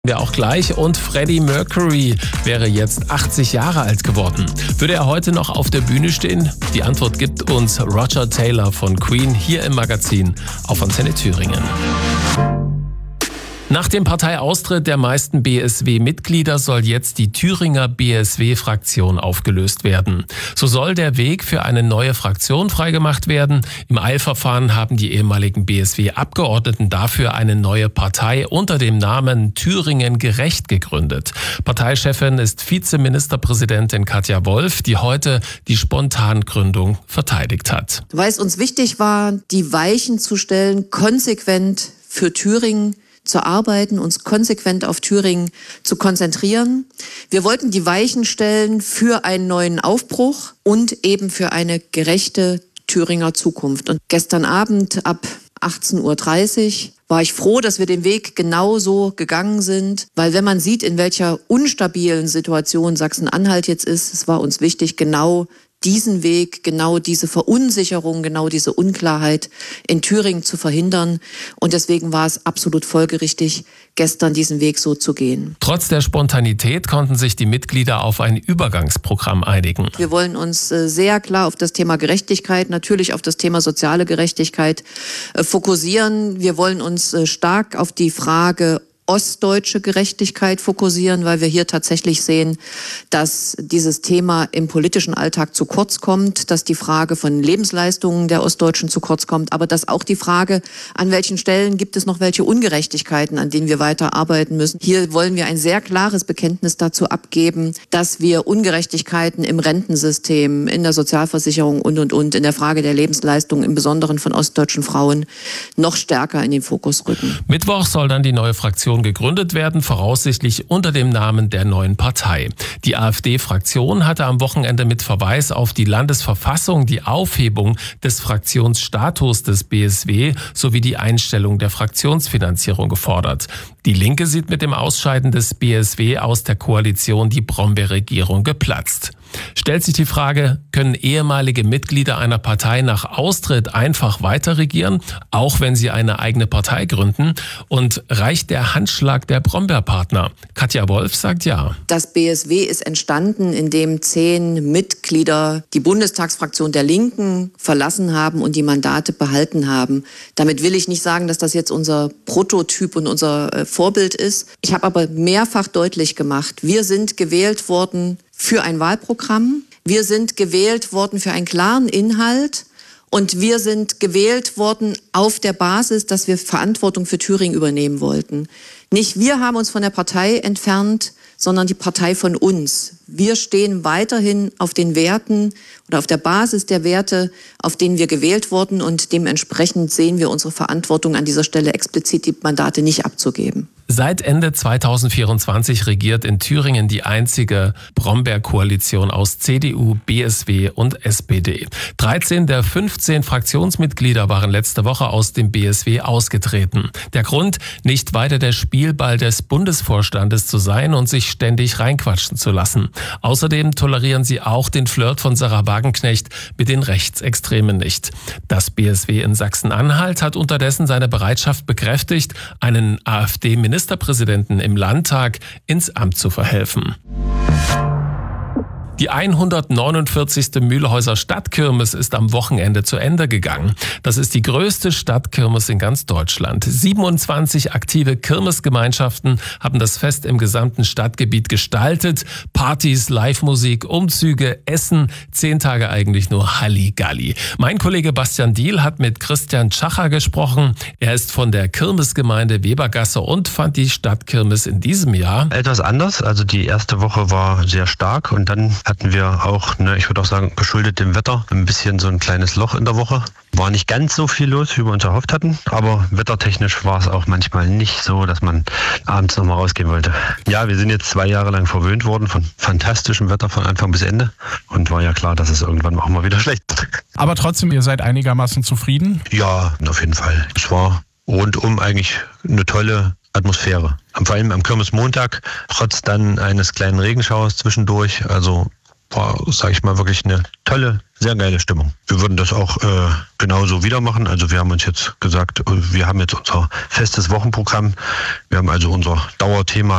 Wir auch gleich. Und Freddie Mercury wäre jetzt 80 Jahre alt geworden. Würde er heute noch auf der Bühne stehen? Die Antwort gibt uns Roger Taylor von Queen hier im Magazin auf Antenne Thüringen. Nach dem Parteiaustritt der meisten BSW-Mitglieder soll jetzt die Thüringer BSW-Fraktion aufgelöst werden. So soll der Weg für eine neue Fraktion freigemacht werden. Im Eilverfahren haben die ehemaligen BSW-Abgeordneten dafür eine neue Partei unter dem Namen Thüringen Gerecht gegründet. Parteichefin ist Vizeministerpräsidentin Katja Wolf, die heute die Spontangründung verteidigt hat. Weil es uns wichtig war, die Weichen zu stellen, konsequent für Thüringen zu arbeiten, uns konsequent auf Thüringen zu konzentrieren. Wir wollten die Weichen stellen für einen neuen Aufbruch und eben für eine gerechte Thüringer Zukunft. Und gestern Abend ab 18:30 Uhr war ich froh, dass wir den Weg genauso gegangen sind, weil wenn man sieht, in welcher unstabilen Situation Sachsen-Anhalt jetzt ist, es war uns wichtig, genau diesen Weg, genau diese Verunsicherung, genau diese Unklarheit in Thüringen zu verhindern. Und deswegen war es absolut folgerichtig, gestern diesen Weg so zu gehen. Trotz der Spontanität konnten sich die Mitglieder auf ein Übergangsprogramm einigen. Wir wollen uns sehr klar auf das Thema Gerechtigkeit, natürlich auf das Thema soziale Gerechtigkeit fokussieren. Wir wollen uns stark auf die Frage ostdeutsche Gerechtigkeit fokussieren, weil wir hier tatsächlich sehen, dass dieses Thema im politischen Alltag zu kurz kommt, dass die Frage von Lebensleistungen der Ostdeutschen zu kurz kommt, aber dass auch die Frage, an welchen Stellen gibt es noch welche Ungerechtigkeiten, an denen wir weiter arbeiten müssen. Hier wollen wir ein sehr klares Bekenntnis dazu abgeben, dass wir Ungerechtigkeiten im Rentensystem, in der Sozialversicherung und in der Frage der Lebensleistungen, im Besonderen von ostdeutschen Frauen, noch stärker in den Fokus rücken. Mittwoch soll dann die neue Fraktion gegründet werden, voraussichtlich unter dem Namen der neuen Partei. Die AfD-Fraktion hatte am Wochenende mit Verweis auf die Landesverfassung die Aufhebung des Fraktionsstatus des BSW sowie die Einstellung der Fraktionsfinanzierung gefordert. Die Linke sieht mit dem Ausscheiden des BSW aus der Koalition die Brombeer-Regierung geplatzt. Stellt sich die Frage, können ehemalige Mitglieder einer Partei nach Austritt einfach weiter regieren, auch wenn sie eine eigene Partei gründen? Und reicht der Handschlag der Brombeerpartner? Katja Wolf sagt ja. Das BSW ist entstanden, indem 10 Mitglieder die Bundestagsfraktion der Linken verlassen haben und die Mandate behalten haben. Damit will ich nicht sagen, dass das jetzt unser Prototyp und unser Vorbild ist. Ich habe aber mehrfach deutlich gemacht, wir sind gewählt worden für ein Wahlprogramm. Wir sind gewählt worden für einen klaren Inhalt und wir sind gewählt worden auf der Basis, dass wir Verantwortung für Thüringen übernehmen wollten. Nicht wir haben uns von der Partei entfernt, sondern die Partei von uns. Wir stehen weiterhin auf den Werten oder auf der Basis der Werte, auf denen wir gewählt wurden und dementsprechend sehen wir unsere Verantwortung an dieser Stelle explizit die Mandate nicht abzugeben. Seit Ende 2024 regiert in Thüringen die einzige Brombeer-Koalition aus CDU, BSW und SPD. 13 der 15 Fraktionsmitglieder waren letzte Woche aus dem BSW ausgetreten. Der Grund, nicht weiter der Spielball des Bundesvorstandes zu sein und sich ständig reinquatschen zu lassen. Außerdem tolerieren sie auch den Flirt von Sarah Wagenknecht mit den Rechtsextremen nicht. Das BSW in Sachsen-Anhalt hat unterdessen seine Bereitschaft bekräftigt, einen AfD-Ministerpräsidenten im Landtag ins Amt zu verhelfen. Die 149. Mühlhäuser Stadtkirmes ist am Wochenende zu Ende gegangen. Das ist die größte Stadtkirmes in ganz Deutschland. 27 aktive Kirmesgemeinschaften haben das Fest im gesamten Stadtgebiet gestaltet. Partys, Live-Musik, Umzüge, Essen, 10 Tage eigentlich nur Halligalli. Mein Kollege Bastian Diehl hat mit Christian Tschacher gesprochen. Er ist von der Kirmesgemeinde Webergasse und fand die Stadtkirmes in diesem Jahr etwas anders. Also die erste Woche war sehr stark und dann hatten wir auch, ich würde auch sagen, geschuldet dem Wetter, ein bisschen so ein kleines Loch in der Woche. War nicht ganz so viel los, wie wir uns erhofft hatten, aber wettertechnisch war es auch manchmal nicht so, dass man abends nochmal rausgehen wollte. Ja, wir sind jetzt 2 Jahre lang verwöhnt worden von fantastischem Wetter von Anfang bis Ende und war ja klar, dass es irgendwann auch mal wieder schlecht wird. Aber trotzdem, ihr seid einigermaßen zufrieden? Ja, auf jeden Fall. Es war rundum eigentlich eine tolle Atmosphäre. Vor allem am Kirmesmontag, trotz dann eines kleinen Regenschauers zwischendurch, also war, sage ich mal, wirklich eine tolle, sehr geile Stimmung. Wir würden das auch genauso wieder machen. Also wir haben uns jetzt gesagt, wir haben jetzt unser festes Wochenprogramm. Wir haben also unser Dauerthema